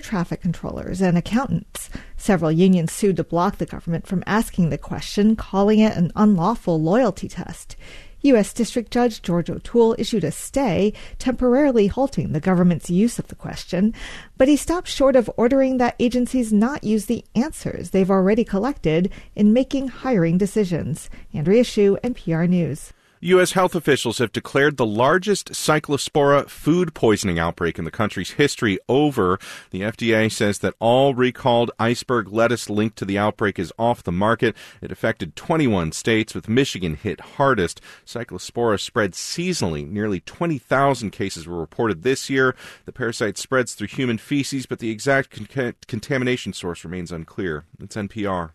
traffic controllers and accountants. Several unions sued to block the government from asking the question, calling it an unlawful loyalty test. U.S. District Judge George O'Toole issued a stay, temporarily halting the government's use of the question, but he stopped short of ordering that agencies not use the answers they've already collected in making hiring decisions. Andrea Hsu, NPR News. U.S. health officials have declared the largest Cyclospora food poisoning outbreak in the country's history over. The FDA says that all recalled iceberg lettuce linked to the outbreak is off the market. It affected 21 states, with Michigan hit hardest. Cyclospora spread seasonally. Nearly 20,000 cases were reported this year. The parasite spreads through human feces, but the exact contamination source remains unclear. It's NPR.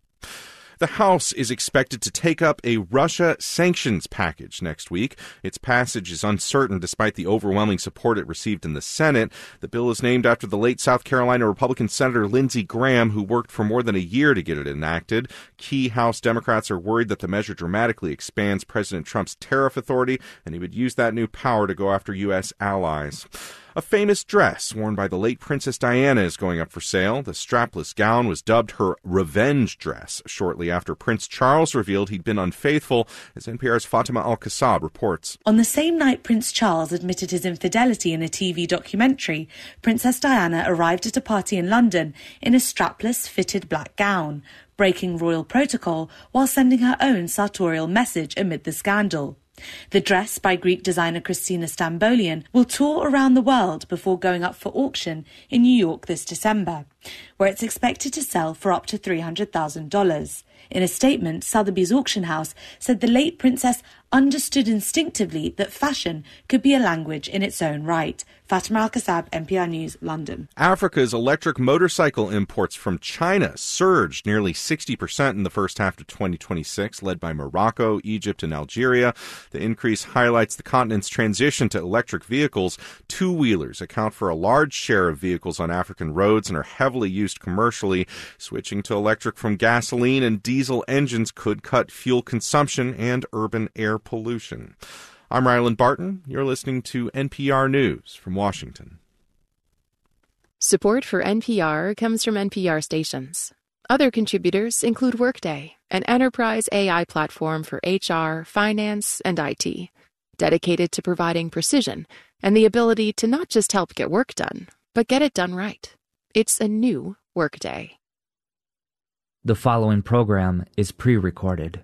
The House is expected to take up a Russia sanctions package next week. Its passage is uncertain despite the overwhelming support it received in the Senate. The bill is named after the late South Carolina Republican Senator Lindsey Graham, who worked for more than a year to get it enacted. Key House Democrats are worried that the measure dramatically expands President Trump's tariff authority, and he would use that new power to go after U.S. allies. A famous dress worn by the late Princess Diana is going up for sale. The strapless gown was dubbed her revenge dress shortly after Prince Charles revealed he'd been unfaithful, as NPR's Fatima Al-Qasab reports. On the same night Prince Charles admitted his infidelity in a TV documentary, Princess Diana arrived at a party in London in a strapless, fitted black gown, breaking royal protocol while sending her own sartorial message amid the scandal. The dress, by Greek designer Christina Stambolian, will tour around the world before going up for auction in New York this December, where it's expected to sell for up to $300,000. In a statement, Sotheby's auction house said the late princess understood instinctively that fashion could be a language in its own right. Fatima Al-Qasab, NPR News, London. Africa's electric motorcycle imports from China surged nearly 60% in the first half of 2026, led by Morocco, Egypt, and Algeria. The increase highlights the continent's transition to electric vehicles. Two-wheelers account for a large share of vehicles on African roads and are heavily used commercially. Switching to electric from gasoline and diesel engines could cut fuel consumption and urban air pollution. I'm Ryland Barton. You're listening to NPR News from Washington. Support for NPR comes from NPR stations. Other contributors include Workday, an enterprise AI platform for HR, finance, and IT, dedicated to providing precision and the ability to not just help get work done, but get it done right. It's a new Workday. The following program is pre-recorded.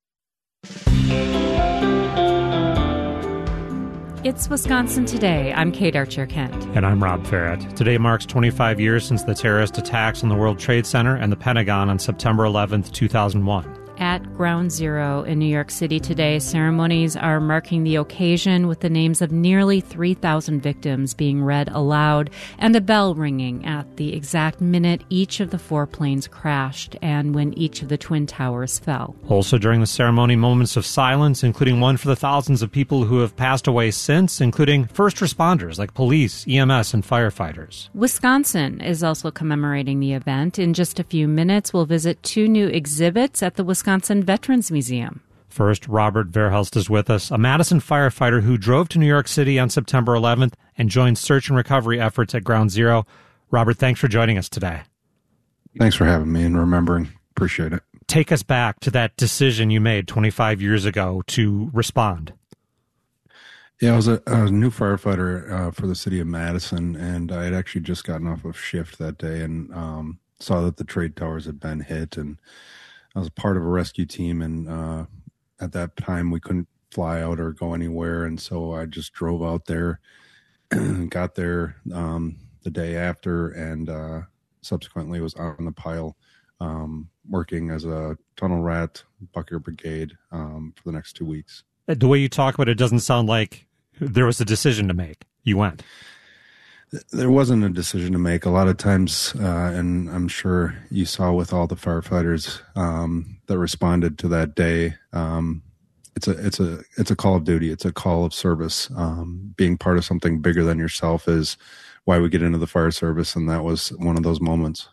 It's Wisconsin Today. I'm Kate Archer-Kent. And I'm Rob Farrett. Today marks 25 years since the terrorist attacks on the World Trade Center and the Pentagon on September 11th, 2001. At Ground Zero in New York City today, ceremonies are marking the occasion with the names of nearly 3,000 victims being read aloud and a bell ringing at the exact minute each of the four planes crashed and when each of the Twin Towers fell. Also during the ceremony, moments of silence, including one for the thousands of people who have passed away since, including first responders like police, EMS, and firefighters. Wisconsin is also commemorating the event. In just a few minutes, we'll visit two new exhibits at the Wisconsin Veterans Museum. First, Robert Verhelst is with us, a Madison firefighter who drove to New York City on September 11th and joined search and recovery efforts at Ground Zero. Robert, thanks for joining us today. Thanks for having me and remembering. Appreciate it. Take us back to that decision you made 25 years ago to respond. Yeah, I was a new firefighter for the city of Madison, and I had actually just gotten off of shift that day and saw that the trade towers had been hit, and I was a part of a rescue team, and at that time we couldn't fly out or go anywhere, and so I just drove out there, got there the day after, and subsequently was out on the pile working as a tunnel rat, Bucker Brigade for the next 2 weeks. The way you talk about it doesn't sound like there was a decision to make. You went. There wasn't a decision to make. A lot of times, and I'm sure you saw with all the firefighters that responded to that day, it's a call of duty. It's a call of service. Being part of something bigger than yourself is why we get into the fire service, and that was one of those moments.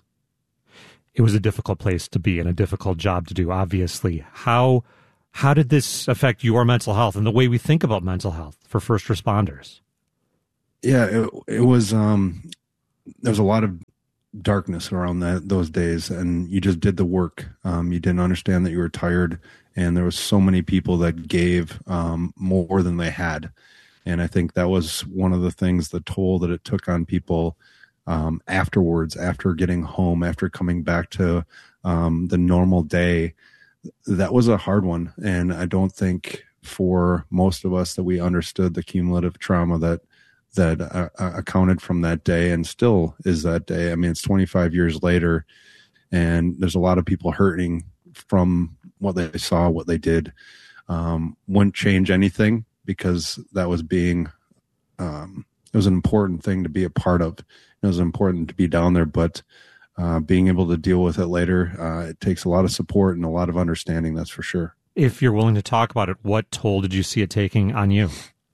It was a difficult place to be and a difficult job to do, obviously. How did this affect your mental health and the way we think about mental health for first responders? Yeah, it was, there was a lot of darkness around those days, and you just did the work. You didn't understand that you were tired, and there was so many people that gave more than they had. And I think that was one of the things, the toll that it took on people afterwards, after getting home, after coming back to the normal day. That was a hard one. And I don't think for most of us that we understood the cumulative trauma that accounted from that day, and still is that day. I mean, it's 25 years later, and there's a lot of people hurting from what they saw, what they did. Wouldn't change anything, because that was it was an important thing to be a part of. It was important to be down there, but being able to deal with it later, it takes a lot of support and a lot of understanding, that's for sure. If you're willing to talk about it, what toll did you see it taking on you?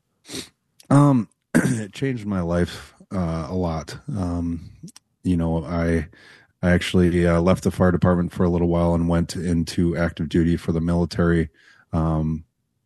It changed my life a lot. I actually left the fire department for a little while and went into active duty for the military, trying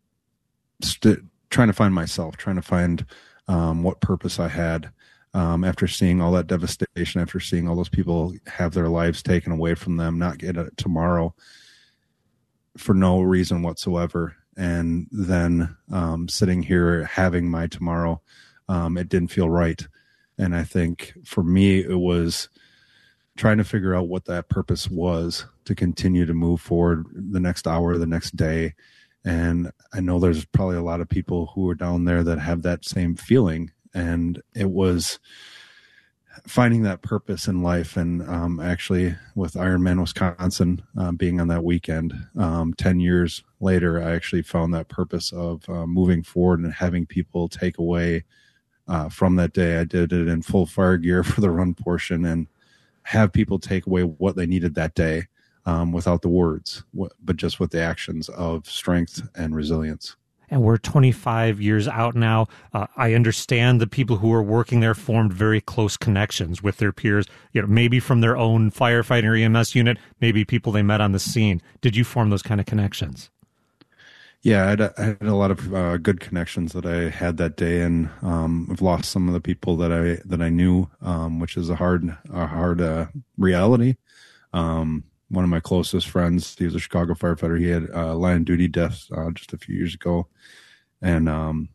to find myself, trying to find what purpose I had. After seeing all that devastation, after seeing all those people have their lives taken away from them, not get it tomorrow for no reason whatsoever. And then sitting here having my tomorrow, it didn't feel right. And I think for me, it was trying to figure out what that purpose was to continue to move forward the next hour, the next day. And I know there's probably a lot of people who are down there that have that same feeling. And it was finding that purpose in life. And actually with Ironman Wisconsin being on that weekend, 10 years later, I actually found that purpose of moving forward and having people take away from that day. I did it in full fire gear for the run portion, and have people take away what they needed that day without the words, but just with the actions of strength and resilience. And we're 25 years out now. I understand the people who were working there formed very close connections with their peers, maybe from their own firefighting or EMS unit, maybe people they met on the scene. Did you form those kind of connections? Yeah, I had a lot of good connections that I had that day, and I've lost some of the people that I knew, which is a hard reality. One of my closest friends, he was a Chicago firefighter. He had line of duty death just a few years ago, and I'm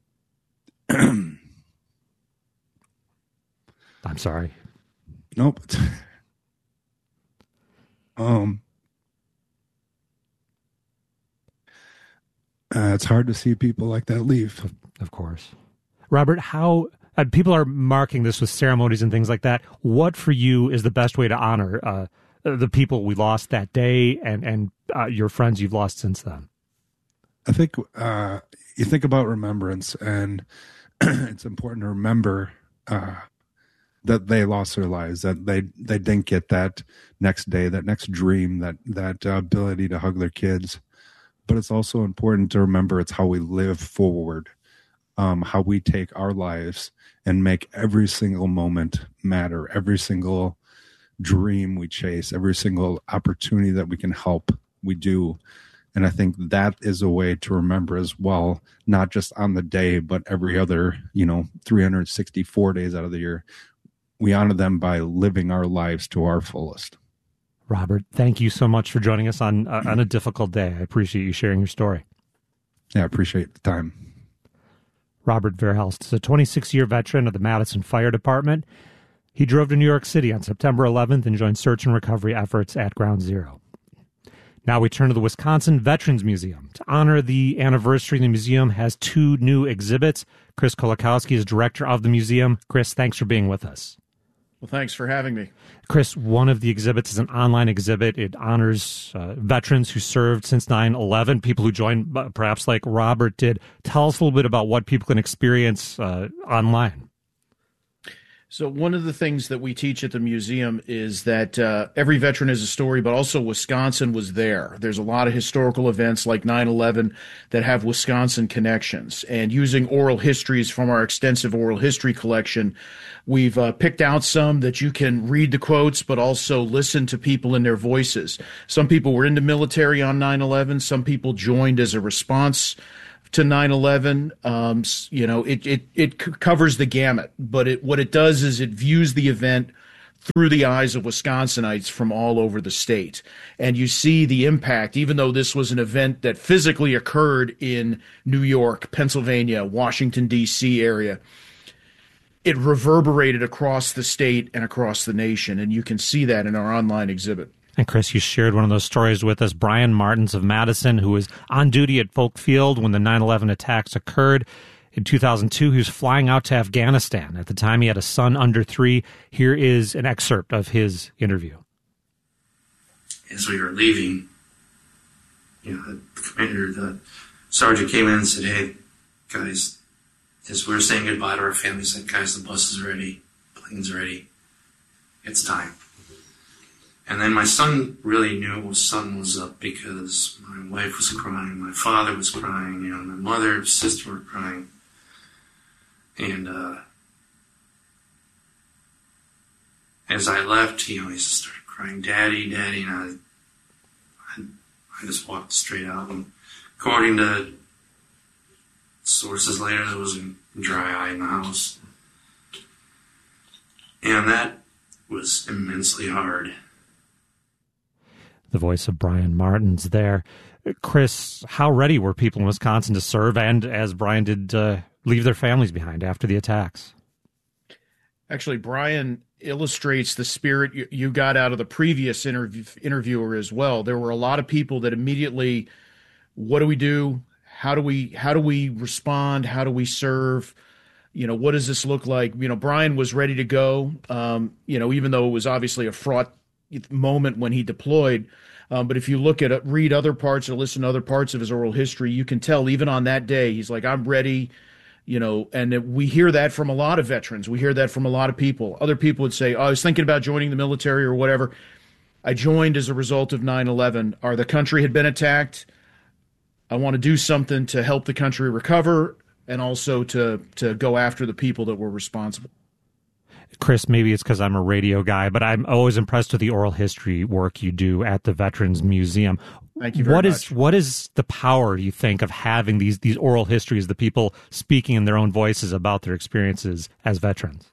sorry. Nope. It's hard to see people like that leave. Of course. Robert, how people are marking this with ceremonies and things like that. What for you is the best way to honor the people we lost that day and your friends you've lost since then? I think you think about remembrance, and it's important to remember that they lost their lives, that they didn't get that next day, that next dream, that ability to hug their kids. But it's also important to remember it's how we live forward, how we take our lives and make every single moment matter, every single dream we chase, every single opportunity that we can help, we do. And I think that is a way to remember as well, not just on the day, but every other, 364 days out of the year. We honor them by living our lives to our fullest. Robert, thank you so much for joining us on a difficult day. I appreciate you sharing your story. Yeah, I appreciate the time. Robert Verhelst is a 26-year veteran of the Madison Fire Department. He drove to New York City on September 11th and joined search and recovery efforts at Ground Zero. Now we turn to the Wisconsin Veterans Museum. To honor the anniversary, the museum has 2 new exhibits. Chris Kolakowski is director of the museum. Chris, thanks for being with us. Well, thanks for having me. Chris, one of the exhibits is an online exhibit. It honors veterans who served since 9/11, people who joined, perhaps like Robert did. Tell us a little bit about what people can experience online. So one of the things that we teach at the museum is that every veteran is a story, but also Wisconsin was there. There's a lot of historical events like 9/11 that have Wisconsin connections. And using oral histories from our extensive oral history collection, we've picked out some that you can read the quotes, but also listen to people in their voices. Some people were in the military on 9/11. Some people joined as a response to 9/11. It covers the gamut, but what it does is it views the event through the eyes of Wisconsinites from all over the state. And you see the impact, even though this was an event that physically occurred in New York, Pennsylvania, Washington, D.C. area, it reverberated across the state and across the nation. And you can see that in our online exhibit. And Chris, you shared one of those stories with us, Brian Martins of Madison, who was on duty at Folk Field when the 9/11 attacks occurred. In 2002, he was flying out to Afghanistan. At the time, he had a son under 3. Here is an excerpt of his interview. As we were leaving, the sergeant came in and said, "Hey, guys," as we were saying goodbye to our family, he said, "Guys, the bus is ready, plane's ready, it's time." And then my son really knew something was up because my wife was crying, my father was crying, my mother and sister were crying. And as I left, he just started crying, "Daddy, Daddy," and I just walked straight out. And according to sources later, there was a dry eye in the house. And that was immensely hard. The voice of Brian Martins there. Chris, how ready were people in Wisconsin to serve and, as Brian did, leave their families behind after the attacks? Actually, Brian illustrates the spirit you got out of the previous interviewer as well. There were a lot of people that immediately, what do we do? How do we respond? How do we serve? What does this look like? Brian was ready to go, even though it was obviously a fraught moment when he deployed. But if you read other parts or listen to other parts of his oral history, you can tell even on that day, he's like, "I'm ready." And we hear that from a lot of veterans. We hear that from a lot of people. Other people would say, "Oh, I was thinking about joining the military or whatever. I joined as a result of 9/11. Or the country had been attacked. I want to do something to help the country recover and also to go after the people that were responsible." Chris, maybe it's because I'm a radio guy, but I'm always impressed with the oral history work you do at the Veterans Museum. Thank you very much. What is the power, do you think, of having these oral histories, the people speaking in their own voices about their experiences as veterans?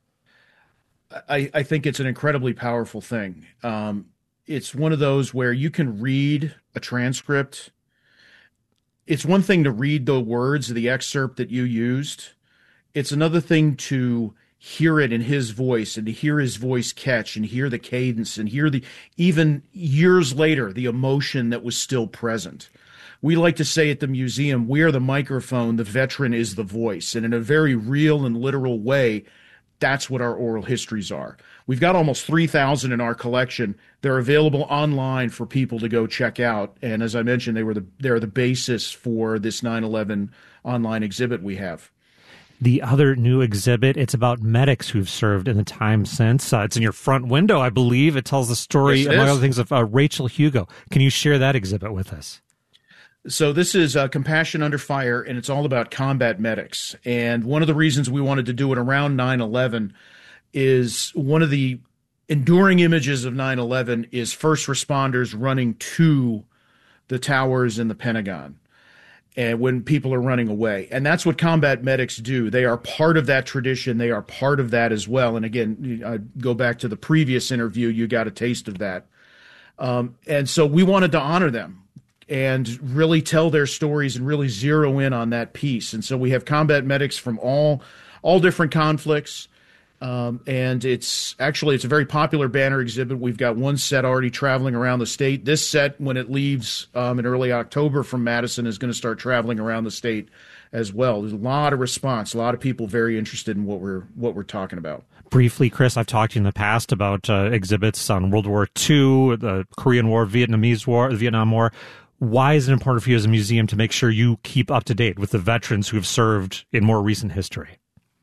I think it's an incredibly powerful thing. It's one of those where you can read a transcript. It's one thing to read the words of the excerpt that you used. It's another thing to hear it in his voice and to hear his voice catch and hear the cadence and hear even years later, the emotion that was still present. We like to say at the museum, we are the microphone, the veteran is the voice. And in a very real and literal way, that's what our oral histories are. We've got almost 3,000 in our collection. They're available online for people to go check out. And as I mentioned, they're the basis for this 9/11 online exhibit we have. The other new exhibit, it's about medics who've served in the time since. It's in your front window, I believe. It tells the story, yes, among other things, of Rachel Hugo. Can you share that exhibit with us? So this is Compassion Under Fire, and it's all about combat medics. And one of the reasons we wanted to do it around 9/11 is one of the enduring images of 9/11 is first responders running to the towers in the Pentagon. And when people are running away. And that's what combat medics do. They are part of that tradition. They are part of that as well. And again, I go back to the previous interview, you got a taste of that. And so we wanted to honor them and really tell their stories and really zero in on that piece. And so we have combat medics from all different conflicts. And it's a very popular banner exhibit. We've got one set already traveling around the state. This set, when it leaves in early October from Madison, is going to start traveling around the state as well. There's a lot of response, a lot of people very interested in what we're talking about. Briefly, Chris, I've talked to you in the past about exhibits on World War II, the Korean War, Vietnamese War, the Vietnam War. Why is it important for you as a museum to make sure you keep up to date with the veterans who have served in more recent history?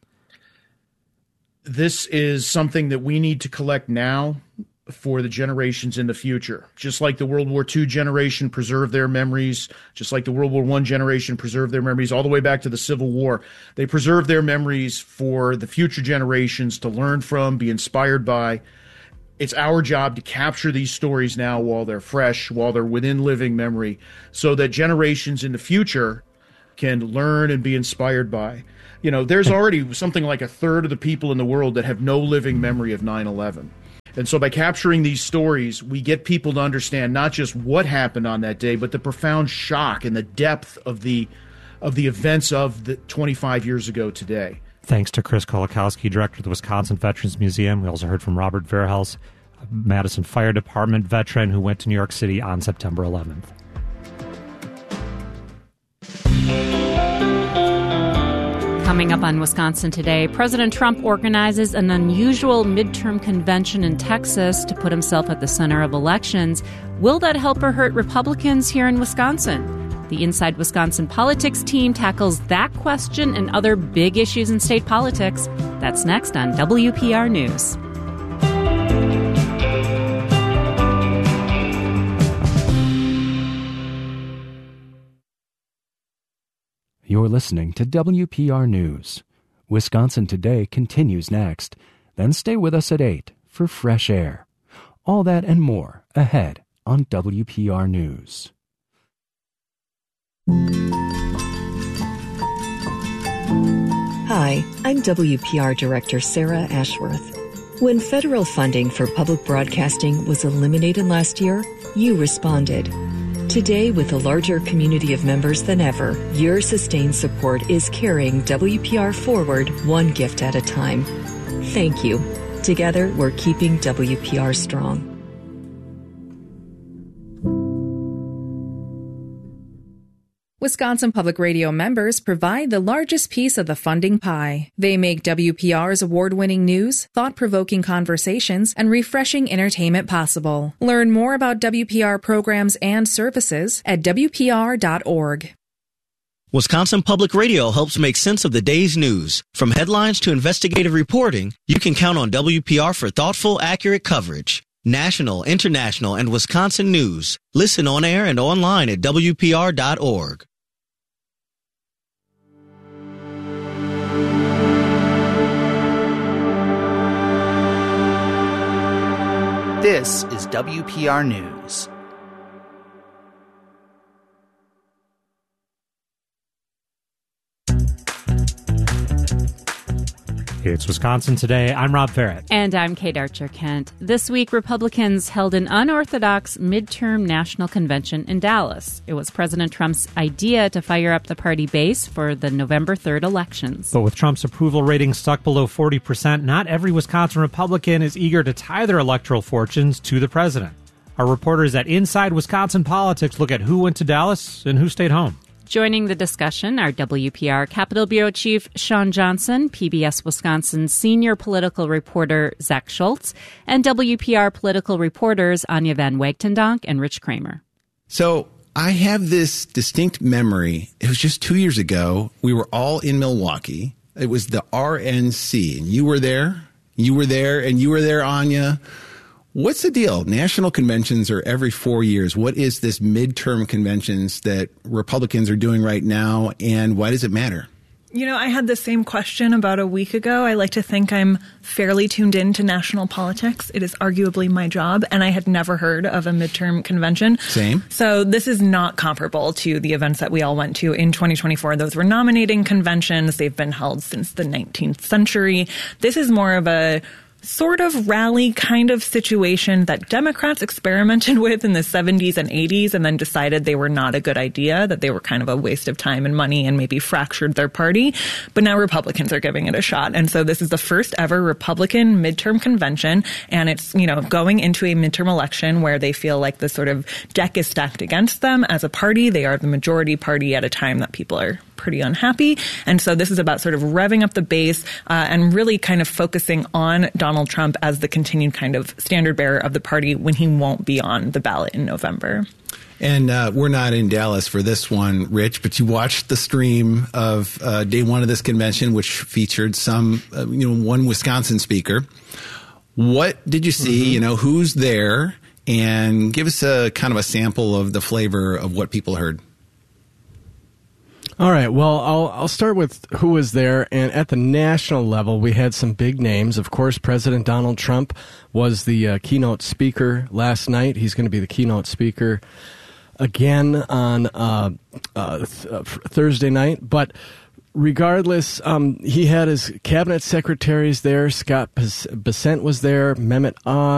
This is something that we need to collect now for the generations in the future. Just like the World War II generation preserved their memories, just like the World War I generation preserved their memories, all the way back to the Civil War. They preserved their memories for the future generations to learn from, be inspired by. It's our job to capture these stories now while they're fresh, while they're within living memory, so that generations in the future can learn and be inspired by. There's already something like a third of the people in the world that have no living memory of 9/11. And so by capturing these stories, we get people to understand not just what happened on that day, but the profound shock and the depth of the events of the 25 years ago today. Thanks to Chris Kolakowski, director of the Wisconsin Veterans Museum. We also heard from Robert Verhels, a Madison Fire Department veteran who went to New York City on September 11th. Coming up on Wisconsin Today, President Trump organizes an unusual midterm convention in Texas to put himself at the center of elections. Will that help or hurt Republicans here in Wisconsin? The Inside Wisconsin Politics team tackles that question and other big issues in state politics. That's next on WPR News. You're listening to WPR News. Wisconsin Today continues next. Then stay with us at 8 for Fresh Air. All that and more ahead on WPR News. Hi, I'm WPR Director Sarah Ashworth. When federal funding for public broadcasting was eliminated last year, you responded. Today, with a larger community of members than ever, your sustained support is carrying WPR forward one gift at a time. Thank you. Together, we're keeping WPR strong. Wisconsin Public Radio members provide the largest piece of the funding pie. They make WPR's award-winning news, thought-provoking conversations, and refreshing entertainment possible. Learn more about WPR programs and services at WPR.org. Wisconsin Public Radio helps make sense of the day's news. From headlines to investigative reporting, you can count on WPR for thoughtful, accurate coverage. National, international, and Wisconsin news. Listen on air and online at WPR.org. This is WPR News. It's Wisconsin Today. I'm Rob Farrett. And I'm Kate Archer-Kent. This week, Republicans held an unorthodox midterm national convention in Dallas. It was President Trump's idea to fire up the party base for the November 3rd elections. But with Trump's approval rating stuck below 40%, not every Wisconsin Republican is eager to tie their electoral fortunes to the president. Our reporters at Inside Wisconsin Politics look at who went to Dallas and who stayed home. Joining the discussion are WPR Capitol Bureau Chief Sean Johnson, PBS Wisconsin senior political reporter Zach Schultz, and WPR political reporters Anya Van Wagtendonk and Rich Kramer. So I have this distinct memory. It was just 2 years ago. We were all in Milwaukee. It was the RNC, and you were there. You were there, and you were there, Anya. What's the deal? National conventions are every 4 years. What is this midterm conventions that Republicans are doing right now, and why does it matter? You know, I had the same question about a week ago. I like to think I'm fairly tuned in to national politics. It is arguably my job, and I had never heard of a midterm convention. Same. So this is not comparable to the events that we all went to in 2024. Those were nominating conventions. They've been held since the 19th century. This is more of a sort of rally kind of situation that Democrats experimented with in the 70s and 80s and then decided they were not a good idea, that they were kind of a waste of time and money and maybe fractured their party. But now Republicans are giving it a shot. And so this is the first ever Republican midterm convention. And it's, you know, going into a midterm election where they feel like the sort of deck is stacked against them as a party. They are the majority party at a time that people are pretty unhappy. And so this is about sort of revving up the base and really kind of focusing on Donald Trump as the continued kind of standard bearer of the party when he won't be on the ballot in November. And we're not in Dallas for this one, Rich, but you watched the stream of day one of this convention, which featured one Wisconsin speaker. What did you see? You know, who's there? And give us a kind of a sample of the flavor of what people heard. All right. Well, I'll start with who was there. And at the national level, we had some big names. Of course, President Donald Trump was the keynote speaker last night. He's going to be the keynote speaker again on Thursday night. But regardless, he had his cabinet secretaries there. Scott Bessent was there. Mehmet Oz.